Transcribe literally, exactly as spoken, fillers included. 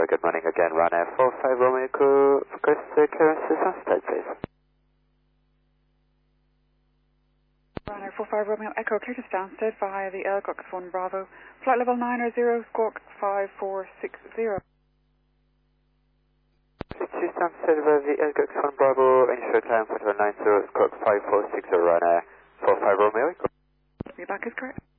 Bravo, good morning again. Ryanair four five Romeo Echo, request uh, clearance to Stansted, please. Ryanair four five Romeo Echo, clear to Stansted via the L Cox one Bravo. Flight level nine zero, squawk five four six zero. To Stansted via the L Cox one Bravo, initial time for nine zero, squawk five four six zero, Ryanair four five Romeo Echo. Your back is correct.